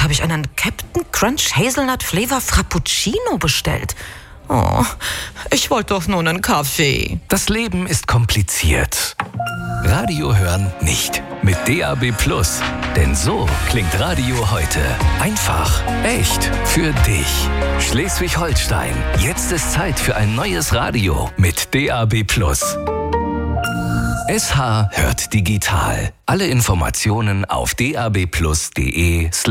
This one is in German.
habe ich einen Captain Crunch Hazelnut Flavor Frappuccino bestellt. Oh, ich wollte doch nur einen Kaffee. Das Leben ist kompliziert. Radio hören nicht. Mit DAB+. Denn so klingt Radio heute. Einfach, echt, für dich. Schleswig-Holstein. Jetzt ist Zeit für ein neues Radio mit DAB+. SH hört digital. Alle Informationen auf dabplus.de/.